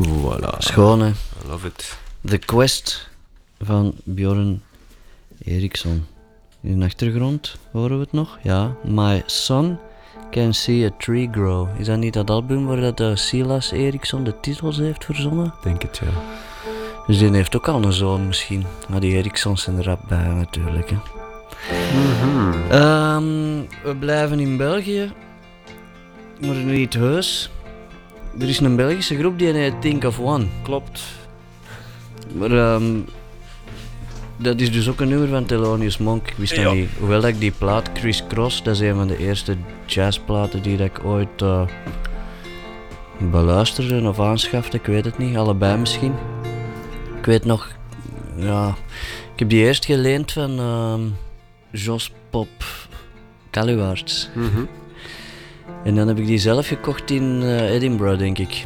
Voilà. Schoon, hè. I love it. The Quest van Björn Eriksson. In de achtergrond horen we het nog. Ja. My Son Can See a Tree Grow. Is dat niet dat album waar dat Silas Eriksson de titels heeft verzonnen? Denk het, ja. Dus die heeft ook al een zoon misschien. Maar die Erikssons zijn er rap bij natuurlijk. Hè. We blijven in België. Maar niet heus. Er is een Belgische groep die heet Think of One. Klopt. Maar dat is dus ook een nummer van Thelonious Monk. Ik wist dat niet. Hoewel dat ik die plaat Criss Cross, dat is een van de eerste jazzplaten die dat ik ooit beluisterde of aanschafte. Ik weet het niet. Allebei misschien. Ik weet nog... Ja... Ik heb die eerst geleend van Jos Pop Caluwaerts. En dan heb ik die zelf gekocht in Edinburgh, denk ik.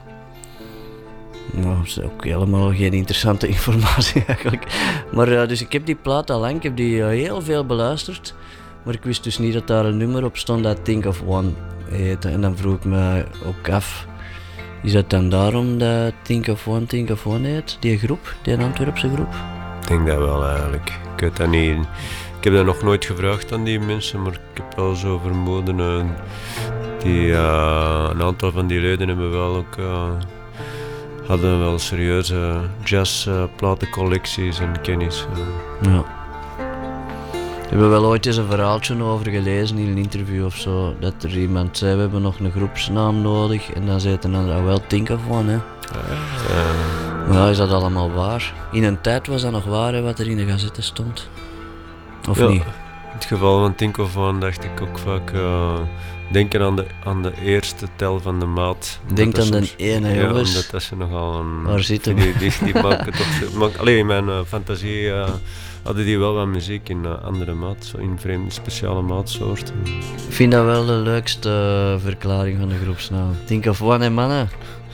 Nou, dat is ook helemaal geen interessante informatie eigenlijk. Maar dus ik heb die plaat al lang, ik heb die heel veel beluisterd. Maar ik wist dus niet dat daar een nummer op stond dat Think of One heette. En dan vroeg ik me ook af, is dat dan daarom dat Think of One heet? Die groep, die Antwerpse groep? Ik denk dat wel eigenlijk. Ik weet dat niet. Ik heb dat nog nooit gevraagd aan die mensen, maar ik heb wel zo vermoeden. Een aantal van die leden hebben wel ook... hadden wel serieuze jazzplatencollecties en kennis. Ja. Ik heb er wel ooit eens een verhaaltje over gelezen in een interview of zo. Dat er iemand zei, we hebben nog een groepsnaam nodig. En dan zei het dan wel Think of One, hè. Maar ja, is dat allemaal waar? In een tijd was dat nog waar, hè, wat er in de gazette stond. Of niet? In het geval van Think of One dacht ik ook vaak... denken aan de eerste tel van de maat. Denk aan de ene, jongens. Ja, omdat dat ze nogal een... Waar zitten we? Die maken toch... Alleen in mijn fantasie hadden die wel wat muziek in andere maat, zo in vreemde speciale maatsoorten. Ik vind dat wel de leukste verklaring van de groepsnaam. Think of One, hè, mannen.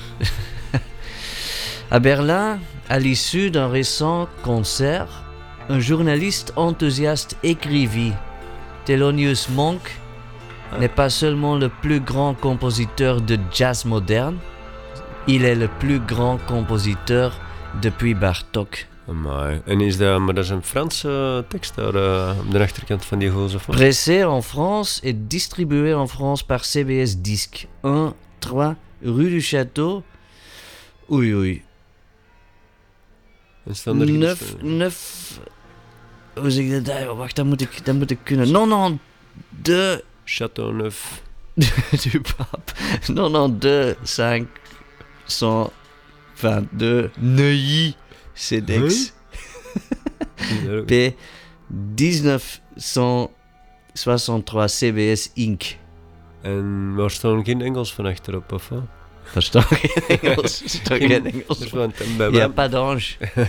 À Berlin, à l'issue d'un récent concert, un journaliste enthousiaste écrivit: Thelonious Monk n'est pas seulement le plus grand compositeur de jazz moderne, il est le plus grand compositeur depuis Bartók. Amai. En maar dat is een Franse tekst daar op de achterkant van die gozer van. Pressé en France et distribué en France par CBS Disques. 1, 3, Rue du Château. Oei. En staan er 9. Hoe zeg je dat? Wacht, dat moet ik kunnen. 92. Châteauneuf. Du pape. 92 522 Neuilly CEDEX. P 1963 CBS Inc. En waar staan geen Engels van achterop, of wat? Er staat geen Engels. Ja, pas d'ange.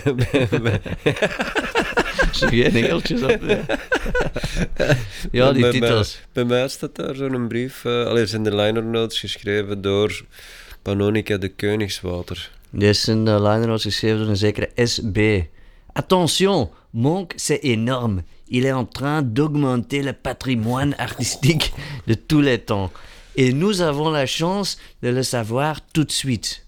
Er zijn geen Engeltjes op. Ja, die titels. Bij mij staat daar zo'n brief. Zijn de liner notes geschreven door Pannonica de Koningswater. Deze zijn de liner notes geschreven door een zekere SB. Attention, Monk, c'est énorme. Il est en train d'augmenter le patrimoine artistique de tous les temps. Et nous avons la chance de le savoir tout de suite.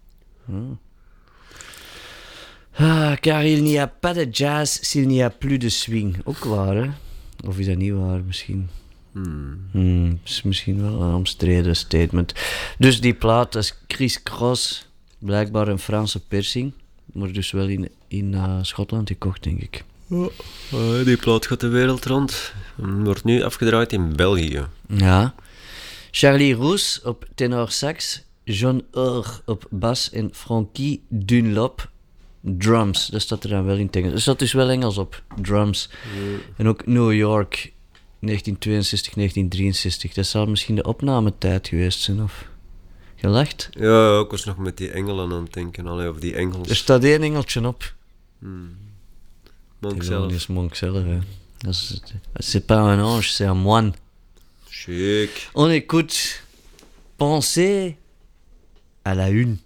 Car il n'y a pas de jazz s'il n'y a plus de swing. Ook waar, hè? Of is dat niet waar, misschien? Is misschien wel een omstreden statement. Dus die plaat is Criss Cross, blijkbaar een Franse persing, maar dus wel in Schotland gekocht, denk ik. Die plaat gaat de wereld rond. Wordt nu afgedraaid in België. Ja. Charlie Roos op tenor sax, John Orr op bas en Frankie Dunlop drums. Dat staat er dan wel in het Engels. Er staat dus wel Engels op, drums. En ook New York, 1962, 1963. Dat zal misschien de opnametijd geweest zijn, of... Gelacht? Ja, ik was nog met die Engelen aan het denken, of die Engels. Er staat één engeltje op. Monk zelf. Dat is Monk zelf, hè. C'est pas un ange, c'est un moine. Chic. On écoute Penser à la une.